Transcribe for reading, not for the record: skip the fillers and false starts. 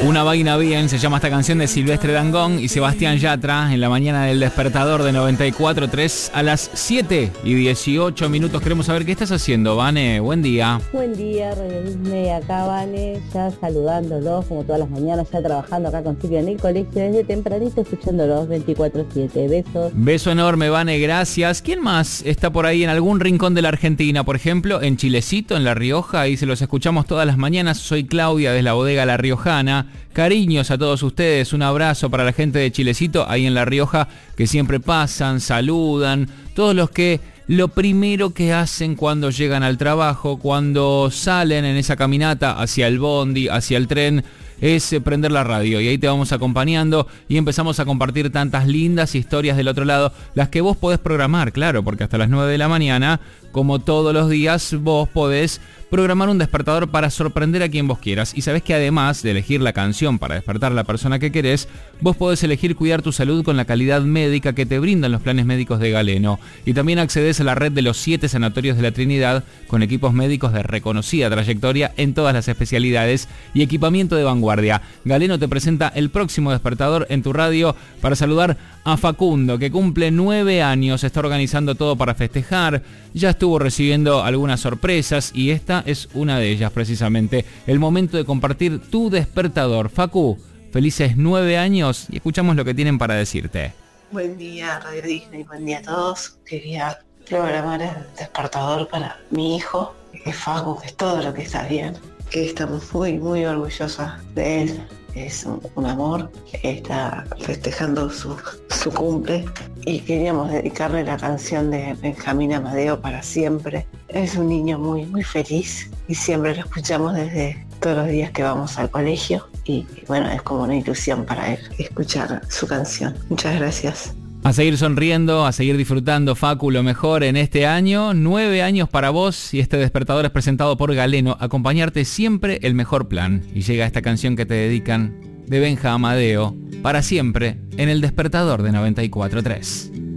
Una vaina bien, se llama esta canción de Silvestre Dangond y Sebastián Yatra en la mañana del despertador de 94.3 a las 7:18. Queremos saber qué estás haciendo, Vane. Buen día. Buen día, Radio Disney, acá Vane, ya saludándolos como todas las mañanas, ya trabajando acá con Silvia en el colegio, desde tempranito escuchándolos 24/7. Besos. Beso enorme, Vane, gracias. ¿Quién más está por ahí en algún rincón de la Argentina? Por ejemplo, en Chilecito, en La Rioja, ahí se los escuchamos todas las mañanas. Soy Claudia de la bodega La Riojana. Cariños a todos ustedes, un abrazo para la gente de Chilecito, ahí en La Rioja, que siempre pasan, saludan, todos los que lo primero que hacen cuando llegan al trabajo, cuando salen en esa caminata hacia el bondi, hacia el tren, es prender la radio y ahí te vamos acompañando y empezamos a compartir tantas lindas historias del otro lado, las que vos podés programar, claro, porque hasta las 9 de la mañana, como todos los días, vos podés programar un despertador para sorprender a quien vos quieras. Y sabés que además de elegir la canción para despertar a la persona que querés, vos podés elegir cuidar tu salud con la calidad médica que te brindan los planes médicos de Galeno. Y también accedes a la red de los 7 sanatorios de la Trinidad con equipos médicos de reconocida trayectoria en todas las especialidades y equipamiento de vanguardia. Galeno te presenta el próximo despertador en tu radio para saludar a Facundo, que cumple 9 años, está organizando todo para festejar, ya estuvo recibiendo algunas sorpresas y esta es una de ellas precisamente. El momento de compartir tu despertador. Facu, felices 9 años y escuchamos lo que tienen para decirte. Buen día, Radio Disney, buen día a todos. Quería programar el despertador para mi hijo, que es Facu, que es todo lo que está bien, que estamos muy orgullosas de él. Es un amor, está festejando su cumple y queríamos dedicarle la canción de Benjamín Amadeo Para Siempre. Es un niño muy feliz y siempre lo escuchamos desde todos los días que vamos al colegio y bueno, es como una ilusión para él escuchar su canción. Muchas gracias. A seguir sonriendo, a seguir disfrutando, Facu, lo mejor en este año. 9 años para vos y este despertador es presentado por Galeno. Acompañarte siempre el mejor plan. Y llega esta canción que te dedican de Benja Amadeo, Para Siempre, en el despertador de 94.3.